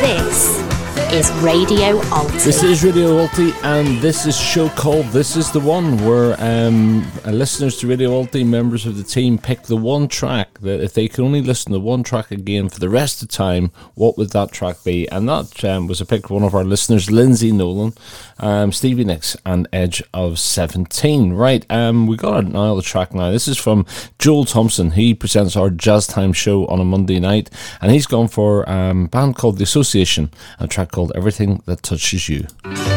This is Radio Alti. This is Radio Alti, and this is a show called This Is The One, where listeners to Radio Alti, members of the team, pick the one track that if they could only listen to one track again for the rest of the time, what would that track be? And that was a pick of one of our listeners, Lindsay Nolan, Stevie Nicks, and Edge of 17. Right, we got another track now. This is from Joel Thompson. He presents our Jazz Time show on a Monday night, and he's gone for a band called The Association, a track called Everything That Touches You.